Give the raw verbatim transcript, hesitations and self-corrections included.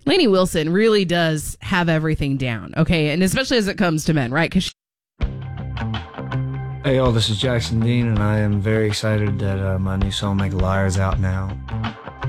Lainey Wilson really does have everything down, okay? And especially as it comes to men, right? 'Cause she- Hey, y'all, this is Jackson Dean, and I am very excited that uh, my new song, Make a Liar, is out now.